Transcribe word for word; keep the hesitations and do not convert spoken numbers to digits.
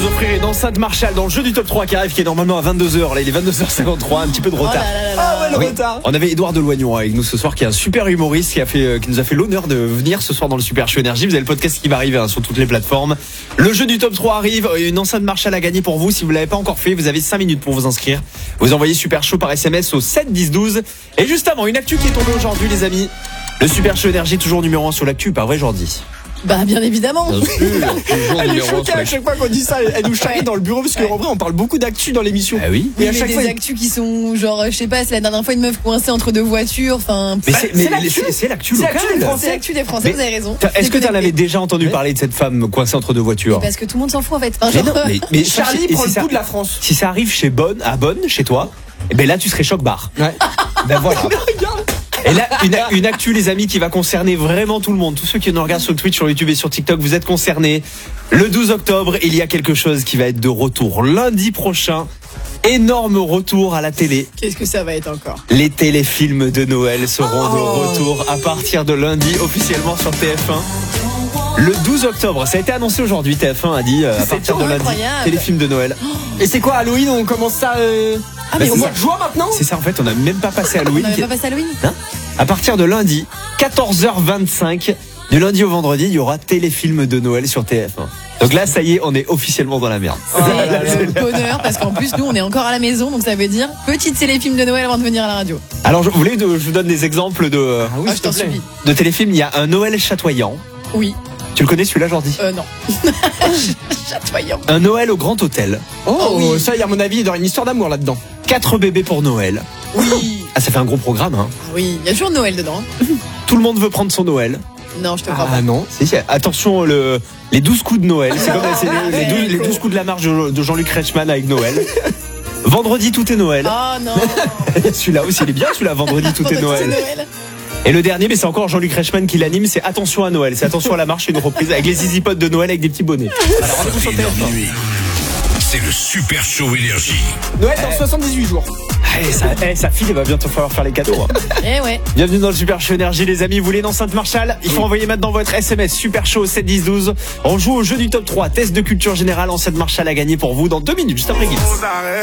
Vous offrirez une enceinte Marshall dans le jeu du top trois qui arrive, qui est normalement à vingt-deux heures. Là, il est vingt-deux heures cinquante-trois, un petit peu de retard. Oh là là là. Ah ouais, le Oui. retard. On avait Édouard Deloignon avec nous ce soir, qui est un super humoriste qui a fait, euh, qui nous a fait l'honneur de venir ce soir dans le Super Show Énergie. Vous avez le podcast qui va arriver hein, sur toutes les plateformes. Le jeu du top trois arrive. Une enceinte Marshall à gagner pour vous. Si vous l'avez pas encore fait, vous avez cinq minutes pour vous inscrire. Vous envoyez Super Show par S M S au sept dix douze. Et juste avant, une actu qui est tombée aujourd'hui, les amis. Le Super Show Énergie toujours numéro un sur l'actu, pas vrai Jordi? Bah bien évidemment. Bien sûr, toujours Elle est numéro un sur choquée à l'actu. chaque fois qu'on dit ça. Elle elle nous charrie dans le bureau parce qu'en vrai, on parle beaucoup d'actu dans l'émission. Ah oui. Et Oui, à mais chaque des fois, il- actus qui sont genre, je sais pas, c'est la dernière fois une meuf coincée entre deux voitures. Enfin, Mais pff, c'est, mais c'est l'actu. c'est- c'est l'actu C'est l'actu des locale. Français. c'est l'actu des Français. Mais Vous avez raison. T'as- Est-ce que tu en Déconnecté. avais déjà entendu Ouais. parler de cette femme coincée entre deux voitures? Parce que tout le monde s'en fout en fait. Enfin, Mais genre, non, mais, mais Charlie et prend si le ça- pouls de la France. Si ça arrive chez Bonne, à Bonne, chez toi, eh ben là tu serais choc-bar. Ouais. Ben voilà. Regarde. Et là, une, une actu, les amis, qui va concerner vraiment tout le monde. Tous ceux qui nous regardent sur Twitch, sur YouTube et sur TikTok, vous êtes concernés. Le douze octobre, il y a quelque chose qui va être de retour lundi prochain. Énorme retour à la télé. qu'est-ce que ça va être encore? Les téléfilms de Noël seront de Oh. retour à partir de lundi, officiellement sur T F un. Le douze octobre, ça a été annoncé aujourd'hui. T F un a dit euh, à C'est partir de lundi, incroyable. téléfilms de Noël. Et c'est quoi Halloween? On commence ça euh... Ah Bah, mais c'est au on mois ça. de juin maintenant? C'est ça, en fait, on n'a même pas passé Halloween. n'avait pas passé Halloween. Hein À partir de lundi, quatorze heures vingt-cinq, du lundi au vendredi, il y aura téléfilm de Noël sur T F un. Donc là, ça y est, on est officiellement dans la merde. C'est le bonheur parce qu'en plus nous on est encore à la maison, donc ça veut dire petite téléfilm de Noël avant de venir à la radio. Alors, je vous voulez, de- je vous donne des exemples de, Ah oui, Ah, s'il je te t'en plaît. supplie. de téléfilms. Il y a un Noël chatoyant. Oui. Tu le connais celui-là, Jordi? Euh non. Chatoyant. Un Noël au Grand Hôtel. Oh, Oh oui. ça, y a, à mon avis, il y aura une histoire d'amour là-dedans. Quatre bébés pour Noël. Oui. Ah, ça fait un gros programme, hein. Ah oui, il y a toujours Noël dedans. Tout le monde veut prendre son Noël. Non, je te crois Ah pas. non. Si, si, attention, le, les douze coups de Noël. C'est comme c'est les, les Ouais, douze, les cool. douze coups de la marche de de Jean-Luc Reichmann avec Noël. Vendredi, tout est Noël. Oh non. Celui-là aussi, il est bien, celui-là. Vendredi, tout est Vendredi, Noël. Noël. Et le dernier, mais c'est encore Jean-Luc Reichmann qui l'anime, c'est Attention à Noël. C'est Attention à la marche, une reprise avec les easy potes de Noël avec des petits bonnets. Alors, rendez-vous sur T F un. Minuit. C'est le Super Show Énergie. Noël dans soixante-dix-huit jours. Eh, ça, eh, sa fille, il va bientôt falloir faire les cadeaux. hein. Eh ouais. Bienvenue dans le Super Show Énergie, les amis. Vous voulez une enceinte Marshall? Il faut envoyer maintenant votre S M S Super Show sept dix douze. On joue au jeu du top trois. Test de culture générale, enceinte Marshall à gagner pour vous dans deux minutes, juste après Gibbs.